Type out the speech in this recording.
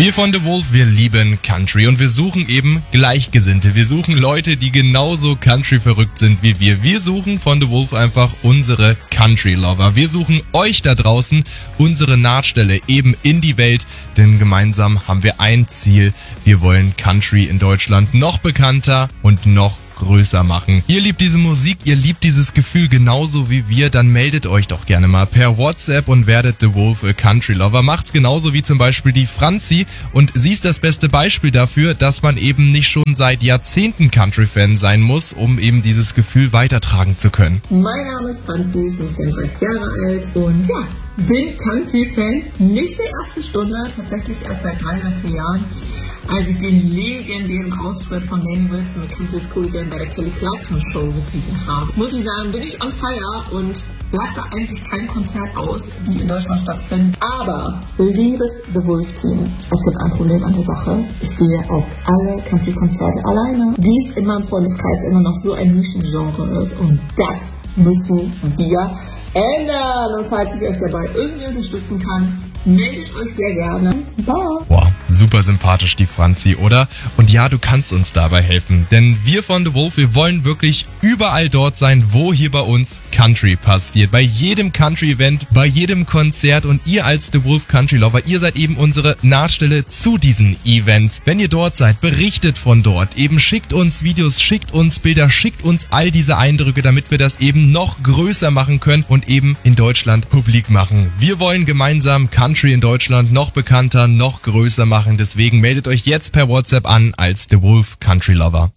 Wir von The Wolf, wir lieben Country und wir suchen eben Gleichgesinnte. Wir suchen Leute, die genauso Country verrückt sind wie wir. Wir suchen von The Wolf einfach unsere Country-Lover. Wir suchen euch da draußen, unsere Nahtstelle eben in die Welt, denn gemeinsam haben wir ein Ziel. Wir wollen Country in Deutschland noch bekannter und noch größer machen. Ihr liebt diese Musik, ihr liebt dieses Gefühl genauso wie wir, dann meldet euch doch gerne mal per WhatsApp und werdet The Wolf a Country Lover. Macht's genauso wie zum Beispiel die Franzi und sie ist das beste Beispiel dafür, dass man eben nicht schon seit Jahrzehnten Country-Fan sein muss, um eben dieses Gefühl weitertragen zu können. Mein Name ist Franzi, ich bin 34 Jahre alt und ja, bin Country-Fan nicht der ersten Stunde, tatsächlich erst seit 3 oder 4 Jahren. Als ich den legendären Auftritt von Danny Wilson mit Country School bei der Kelly Clarkson Show gesehen habe, muss ich sagen, bin ich on fire und lasse eigentlich kein Konzert aus, die in Deutschland stattfinden. Aber, liebes The Wolf Team, es gibt ein Problem an der Sache. Ich gehe auf alle Country-Konzerte alleine. Dies in meinem Freundeskreis immer noch so ein Nischengenre ist und das müssen wir ändern. Und falls ich euch dabei irgendwie unterstützen kann, meldet euch sehr gerne. Bye. Wow, super sympathisch die Franzi, oder? Und ja, du kannst uns dabei helfen, denn wir von The Wolf, wir wollen wirklich überall dort sein, wo hier bei uns Country passiert. Bei jedem Country-Event, bei jedem Konzert und ihr als The Wolf Country Lover, ihr seid eben unsere Nahtstelle zu diesen Events. Wenn ihr dort seid, berichtet von dort, eben schickt uns Videos, schickt uns Bilder, schickt uns all diese Eindrücke, damit wir das eben noch größer machen können und eben in Deutschland publik machen. Wir wollen gemeinsam Country in Deutschland noch bekannter, noch größer machen. Deswegen meldet euch jetzt per WhatsApp an als The Wolf Country Lover.